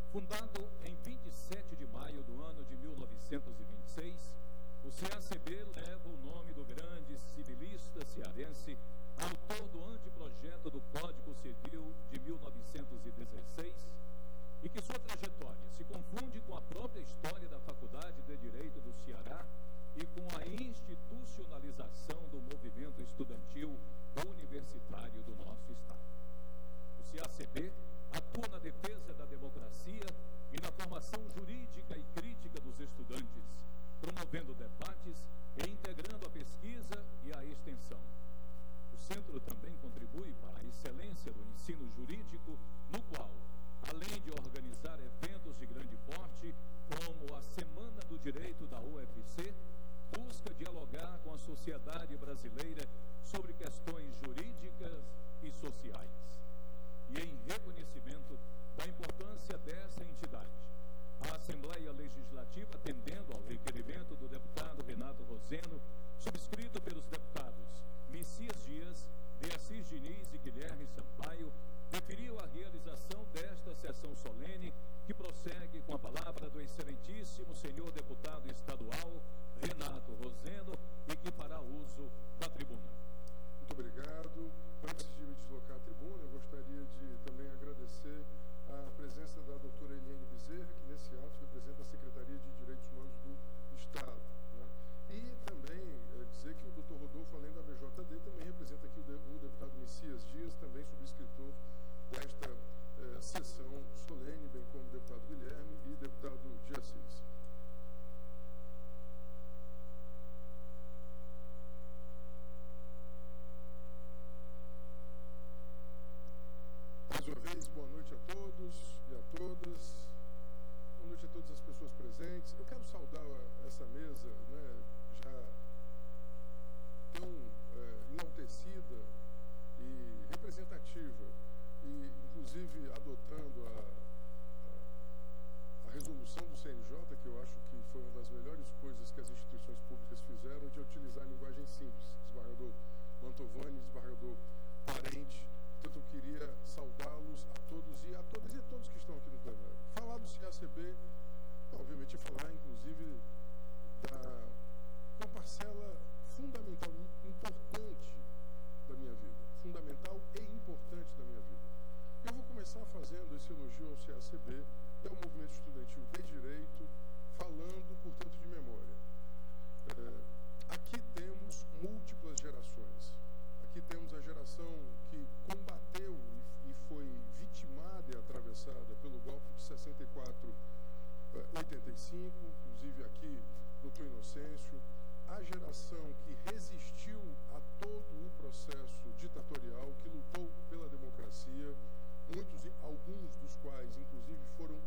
Fundado em 27 de maio do ano de 1926, o CACB leva o nome do grande civilista cearense, autor do anteprojeto do Código Civil de 1916, e que sua trajetória se confunde com a própria história da Faculdade de Direito do Ceará e com a institucionalização do movimento estudantil universitário do nosso Estado. O CACB atua na defesa da democracia e na formação jurídica e crítica dos estudantes, promovendo debates e integrando a pesquisa e a extensão. O Centro também contribui para a excelência do ensino jurídico, no qual, além de organizar eventos de grande porte, como a Semana do Direito da UFC, busca dialogar com a sociedade brasileira sobre questões jurídicas e sociais. E em reconhecimento da importância dessa entidade, a Assembleia Legislativa, atendendo ao requerimento do deputado Renato Roseno, subscrito pelos deputados Messias Dias, Beatriz Diniz e Guilherme Sampaio, referiu a realização desta sessão solene, que prossegue com a palavra do excelentíssimo senhor deputado estadual Renato Roseno, e que fará uso da tribuna. Muito obrigado. Antes de me deslocar à tribuna, eu gostaria de também agradecer a presença da doutora Eliane Bezerra, que nesse ato representa a Secretaria de Direitos Humanos do Estado, né? E também dizer que o doutor Rodolfo, além da BJD, também representa aqui o deputado Messias Dias, também subscritor desta sessão solene, bem como o deputado Guilherme e deputado Diassis. Mais uma vez, boa noite a todos e a todas. Boa noite a todas as pessoas presentes. Eu quero saudar essa mesa, né, já tão enaltecida e representativa, e inclusive adotando a resolução do CNJ, que eu acho que foi uma das melhores coisas que as instituições públicas fizeram, de utilizar a linguagem simples. Desembargador Mantovani, desembargador Parente. Portanto, eu queria saudá-los a todos e a todas e a todos que estão aqui no plenário. Falar do CACB, obviamente, falar, inclusive, uma parcela fundamental, importante da minha vida. Fundamental e importante da minha vida. Eu vou começar fazendo esse elogio ao CACB, que é o movimento estudantil de direito, falando, portanto, de memória. Aqui temos múltiplas gerações. Aqui temos a geração que combateu e foi vitimada e atravessada pelo golpe de 64-85, inclusive aqui doutor Inocêncio, a geração que resistiu a todo o processo ditatorial, que lutou pela democracia, alguns dos quais, inclusive, foram